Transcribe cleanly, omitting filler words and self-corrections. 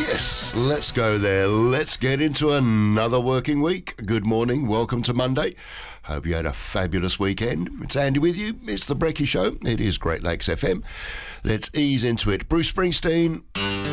Yes, let's go there. Let's get into another working week. Good morning. Welcome to Monday. Hope you had a fabulous weekend. It's Andy with you. It's the Brekkie Show. It is Great Lakes FM. Let's ease into it. Bruce Springsteen.